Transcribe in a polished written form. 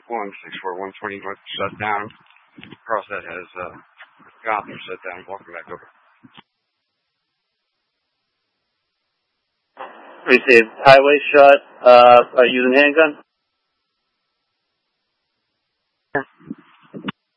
164-120 north shut down. Crosshead has Gotham shut down. Walking back over. Received. Highway shut. Using handgun?